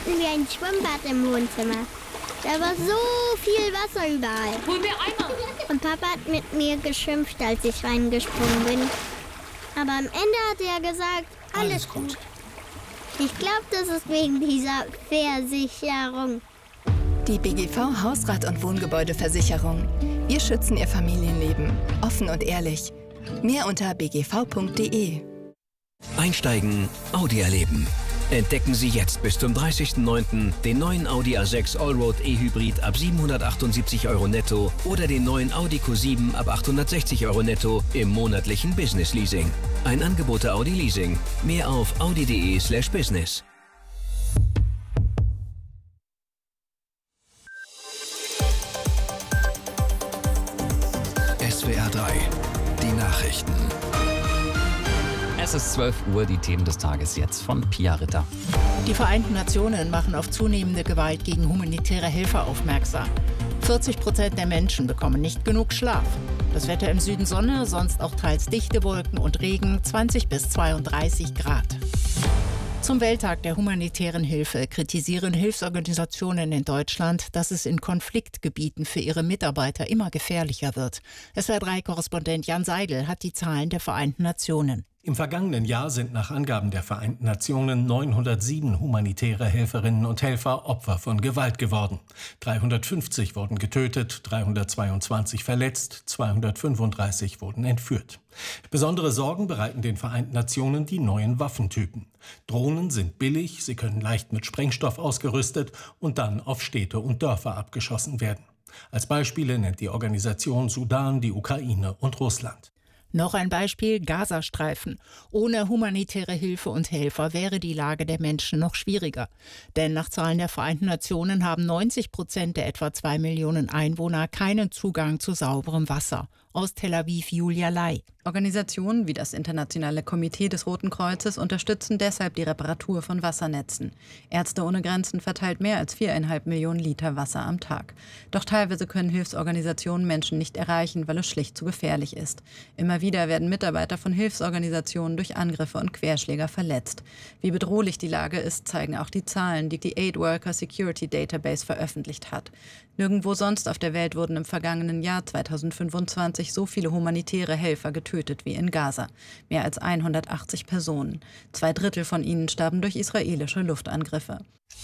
hatten wir ein Schwimmbad im Wohnzimmer. Da war so viel Wasser überall. Hol mir Eimer! Und Papa hat mit mir geschimpft, als ich reingesprungen bin. Aber am Ende hat er gesagt, alles gut. Ich glaube, das ist wegen dieser Versicherung. Die BGV Hausrat- und Wohngebäudeversicherung. Wir schützen Ihr Familienleben. Offen und ehrlich. Mehr unter bgv.de. Einsteigen, Audi erleben. Entdecken Sie jetzt bis zum 30.09. den neuen Audi A6 Allroad E-Hybrid ab 778 € netto oder den neuen Audi Q7 ab 860 € netto im monatlichen Business Leasing. Ein Angebot der Audi Leasing. Mehr auf audi.de/business. SWR 3, die Nachrichten. Es ist 12 Uhr, die Themen des Tages jetzt von Pia Ritter. Die Vereinten Nationen machen auf zunehmende Gewalt gegen humanitäre Helfer aufmerksam. 40% der Menschen bekommen nicht genug Schlaf. Das Wetter im Süden Sonne, sonst auch teils dichte Wolken und Regen, 20 bis 32 Grad. Zum Welttag der humanitären Hilfe kritisieren Hilfsorganisationen in Deutschland, dass es in Konfliktgebieten für ihre Mitarbeiter immer gefährlicher wird. SWR3-Korrespondent Jan Seidel hat die Zahlen der Vereinten Nationen. Im vergangenen Jahr sind nach Angaben der Vereinten Nationen 907 humanitäre Helferinnen und Helfer Opfer von Gewalt geworden. 350 wurden getötet, 322 verletzt, 235 wurden entführt. Besondere Sorgen bereiten den Vereinten Nationen die neuen Waffentypen. Drohnen sind billig, sie können leicht mit Sprengstoff ausgerüstet und dann auf Städte und Dörfer abgeschossen werden. Als Beispiele nennt die Organisation Sudan, die Ukraine und Russland. Noch ein Beispiel: Gazastreifen. Ohne humanitäre Hilfe und Helfer wäre die Lage der Menschen noch schwieriger. Denn nach Zahlen der Vereinten Nationen haben 90% der etwa 2 Millionen Einwohner keinen Zugang zu sauberem Wasser. Aus Tel Aviv Julia Lai. Organisationen wie das Internationale Komitee des Roten Kreuzes unterstützen deshalb die Reparatur von Wassernetzen. Ärzte ohne Grenzen verteilt mehr als 4,5 Millionen Liter Wasser am Tag. Doch teilweise können Hilfsorganisationen Menschen nicht erreichen, weil es schlicht zu gefährlich ist. Immer wieder werden Mitarbeiter von Hilfsorganisationen durch Angriffe und Querschläger verletzt. Wie bedrohlich die Lage ist, zeigen auch die Zahlen, die die Aid Worker Security Database veröffentlicht hat. Nirgendwo sonst auf der Welt wurden im vergangenen Jahr 2025 so viele humanitäre Helfer getötet wie in Gaza. Mehr als 180 Personen. 2/3 von ihnen starben durch israelische Luftangriffe.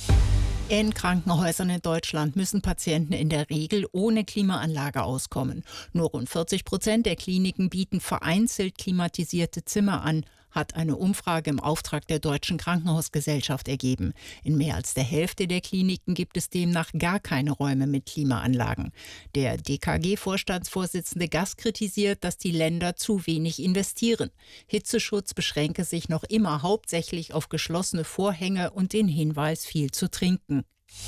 In Krankenhäusern in Deutschland müssen Patienten in der Regel ohne Klimaanlage auskommen. Nur rund 40% der Kliniken bieten vereinzelt klimatisierte Zimmer an, hat eine Umfrage im Auftrag der Deutschen Krankenhausgesellschaft ergeben. In mehr als der Hälfte der Kliniken gibt es demnach gar keine Räume mit Klimaanlagen. Der DKG-Vorstandsvorsitzende Gass kritisiert, dass die Länder zu wenig investieren. Hitzeschutz beschränke sich noch immer hauptsächlich auf geschlossene Vorhänge und den Hinweis, viel zu trinken.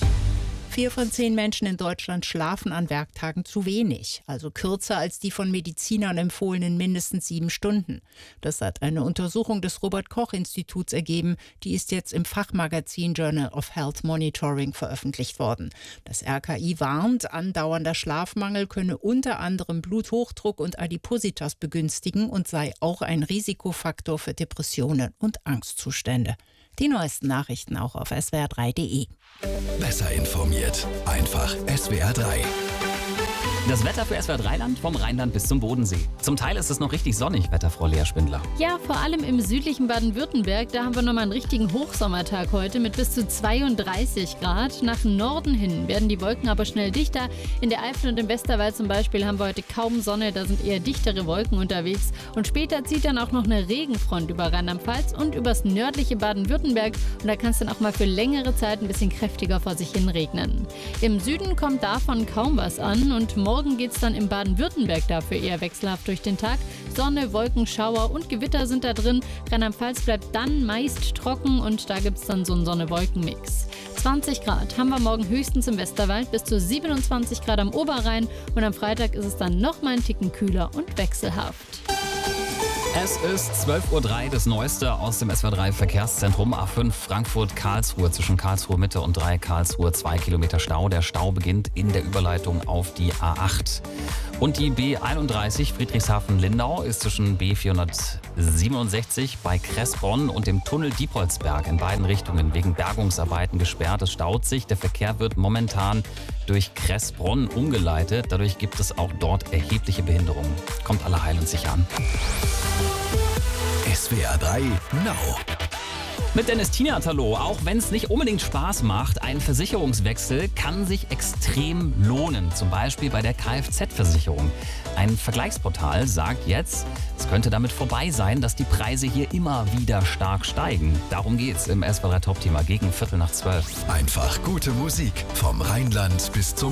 4 von 10 Menschen in Deutschland schlafen an Werktagen zu wenig, also kürzer als die von Medizinern empfohlenen mindestens 7 Stunden. Das hat eine Untersuchung des Robert-Koch-Instituts ergeben, die ist jetzt im Fachmagazin Journal of Health Monitoring veröffentlicht worden. Das RKI warnt, andauernder Schlafmangel könne unter anderem Bluthochdruck und Adipositas begünstigen und sei auch ein Risikofaktor für Depressionen und Angstzustände. Die neuesten Nachrichten auch auf swr3.de. Besser informiert. Einfach SWR 3. Das Wetter für SWR3-Land vom Rheinland bis zum Bodensee. Zum Teil ist es noch richtig sonnig, Wetterfrau Lea Spindler. Ja, vor allem im südlichen Baden-Württemberg, da haben wir nochmal einen richtigen Hochsommertag heute mit bis zu 32 Grad. Nach Norden hin werden die Wolken aber schnell dichter. In der Eifel und im Westerwald zum Beispiel haben wir heute kaum Sonne, da sind eher dichtere Wolken unterwegs. Und später zieht dann auch noch eine Regenfront über Rheinland-Pfalz und übers nördliche Baden-Württemberg. Und da kann es dann auch mal für längere Zeit ein bisschen kräftiger vor sich hin regnen. Im Süden kommt davon kaum was an und morgen geht es dann im Baden-Württemberg dafür eher wechselhaft durch den Tag. Sonne, Wolken, Schauer und Gewitter sind da drin. Rheinland-Pfalz bleibt dann meist trocken und da gibt es dann so einen Sonne-Wolken-Mix. 20 Grad haben wir morgen höchstens im Westerwald, bis zu 27 Grad am Oberrhein und am Freitag ist es dann noch mal einen Ticken kühler und wechselhaft. Es ist 12:03 Uhr, das Neueste aus dem SWR3 Verkehrszentrum A5 Frankfurt-Karlsruhe zwischen Karlsruhe Mitte und 3 Karlsruhe 2 Kilometer Stau. Der Stau beginnt in der Überleitung auf die A8. Und die B31 Friedrichshafen-Lindau ist zwischen B467 bei Kressbronn und dem Tunnel Diepholzberg in beiden Richtungen wegen Bergungsarbeiten gesperrt. Es staut sich. Der Verkehr wird momentan durch Kressbronn umgeleitet. Dadurch gibt es auch dort erhebliche Behinderungen. Kommt alle heil und sicher an. SWR 3 Now. Mit Dennis Tiniatalo, auch wenn es nicht unbedingt Spaß macht, ein Versicherungswechsel kann sich extrem lohnen. Zum Beispiel bei der Kfz-Versicherung. Ein Vergleichsportal sagt jetzt, es könnte damit vorbei sein, dass die Preise hier immer wieder stark steigen. Darum geht's im SWR 3 Top-Thema gegen 11:45. Einfach gute Musik vom Rheinland bis zum